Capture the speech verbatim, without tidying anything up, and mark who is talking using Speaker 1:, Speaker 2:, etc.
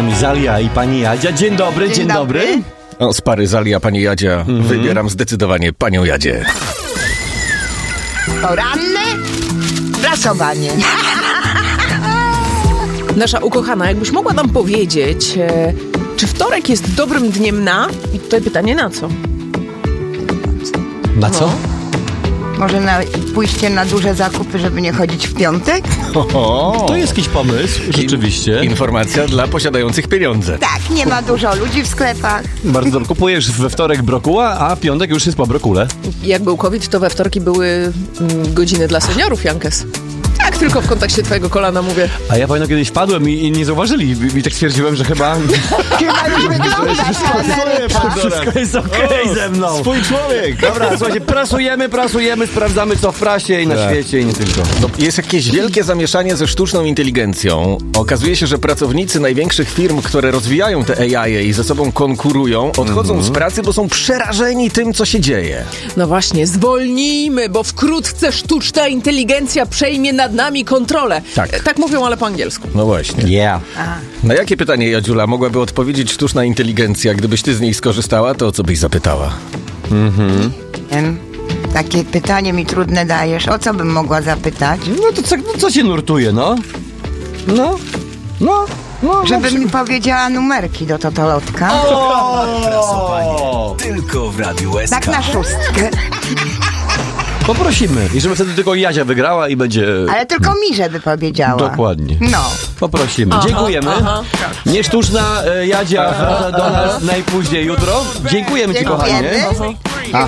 Speaker 1: nami Zalia i pani Jadzia. Dzień dobry, dzień,
Speaker 2: Dzień
Speaker 1: dobry.
Speaker 2: dobry.
Speaker 3: O, z pary Zalia, pani Jadzia,
Speaker 1: Mhm.
Speaker 3: wybieram zdecydowanie panią Jadzię.
Speaker 2: Poranne prasowanie.
Speaker 4: Nasza ukochana, jakbyś mogła nam powiedzieć, e, czy wtorek jest dobrym dniem na... I tutaj pytanie na co?
Speaker 1: Na co?
Speaker 4: No.
Speaker 2: Może na pójście na duże zakupy, żeby nie chodzić w piątek?
Speaker 3: O,
Speaker 1: To jest jakiś pomysł, rzeczywiście.
Speaker 3: Informacja dla posiadających pieniądze.
Speaker 2: Tak, nie ma dużo ludzi w sklepach.
Speaker 1: Bardzo dobrze. Kupujesz we wtorek brokuła, a w piątek już jest po brokule.
Speaker 4: Jak był COVID, to we wtorki były mm, godziny dla seniorów, Jankes. Tak, tylko w kontekście twojego kolana mówię.
Speaker 1: A ja pamiętam, kiedyś padłem i, i nie zauważyli. I, I tak stwierdziłem, że chyba
Speaker 2: Chyba już wygląda
Speaker 1: wszystko jest okej ze mną.
Speaker 3: Swój człowiek.
Speaker 1: Dobra, słuchajcie, prasujemy, prasujemy, sprawdzamy co w prasie i na
Speaker 3: Tak.
Speaker 1: świecie i nie tylko.
Speaker 3: No, jest jakieś wielkie zamieszanie ze sztuczną inteligencją. Okazuje się, że pracownicy największych firm, które rozwijają te A I i ze sobą konkurują, odchodzą
Speaker 1: Mhm.
Speaker 3: z pracy, bo są przerażeni tym, co się dzieje.
Speaker 4: No właśnie, zwolnijmy, bo wkrótce sztuczna inteligencja przejmie nad nami kontrolę.
Speaker 3: Tak.
Speaker 4: E, Tak mówią, ale po angielsku.
Speaker 3: No właśnie.
Speaker 1: Yeah.
Speaker 3: Na jakie pytanie, Jadziula, mogłaby odpowiedzieć sztuczna inteligencja? Gdybyś ty z niej skorzystała, to co byś zapytała?
Speaker 2: Em, Takie pytanie mi trudne dajesz. O co bym mogła zapytać?
Speaker 1: No to co, no co się nurtuje, no? No, no, no.
Speaker 2: Żeby mi powiedziała numerki do totolotka.
Speaker 1: O!
Speaker 5: Tylko w Radiu S K.
Speaker 2: Tak na szóstkę.
Speaker 1: Poprosimy. I żeby wtedy tylko Jadzia wygrała i będzie...
Speaker 2: Ale tylko mi, żeby powiedziała.
Speaker 1: Dokładnie.
Speaker 2: No.
Speaker 1: Poprosimy. Dziękujemy.
Speaker 4: aha.
Speaker 1: Niesztuczna e, Jadzia wraca do nas najpóźniej jutro. Dziękujemy ci,
Speaker 2: Dziękujemy.
Speaker 1: kochanie.
Speaker 2: Aha.